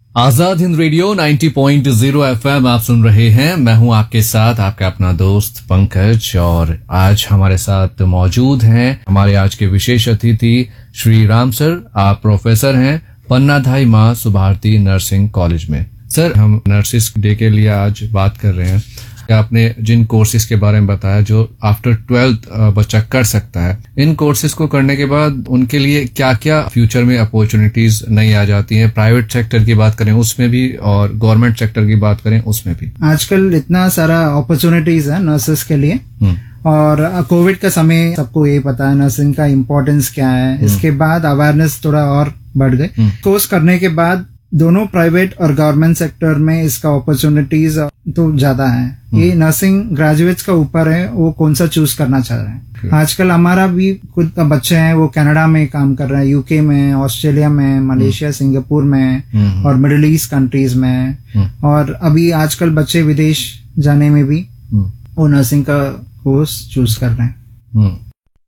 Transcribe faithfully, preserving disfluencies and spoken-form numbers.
Azad Hind radio नब्बे point zero FM आप सुन रहे हैं। मैं हूं आपके साथ आपका अपना दोस्त पंकज, और आज हमारे साथ मौजूद हैं हमारे आज के विशेष अतिथि श्री राम सर। आप प्रोफेसर हैं पन्नाधाई मां सुभारती नर्सिंग कॉलेज में। सर, हम नर्सिस डे के लिए आज बात कर रहे हैं। आपने जिन कोर्सेज के बारे में बताया जो आफ्टर ट्वेल्थ बच्चा कर सकता है, इन कोर्सेज को करने के बाद उनके लिए क्या क्या फ्यूचर में अपॉर्चुनिटीज नई आ जाती हैं। प्राइवेट सेक्टर की बात करें उसमें भी, और गवर्नमेंट सेक्टर की बात करें उसमें भी। आजकल इतना सारा अपॉर्चुनिटीज है नर्सेस के लिए, और कोविड का समय सबको ये पता है नर्सिंग का इम्पोर्टेंस क्या है। इसके बाद अवेयरनेस थोड़ा और बढ़ गई। कोर्स करने के बाद दोनों प्राइवेट और गवर्नमेंट सेक्टर में इसका अपॉर्चुनिटीज तो ज्यादा है। ये नर्सिंग ग्रेजुएट्स का ऊपर है वो कौन सा चूज करना चाह रहे हैं। आजकल हमारा भी खुद का बच्चे हैं वो कनाडा में काम कर रहे हैं, यूके में, ऑस्ट्रेलिया में, मलेशिया, सिंगापुर में और मिडिल ईस्ट कंट्रीज में। और अभी आजकल बच्चे विदेश जाने में भी वो नर्सिंग का कोर्स चूज कर रहे हैं।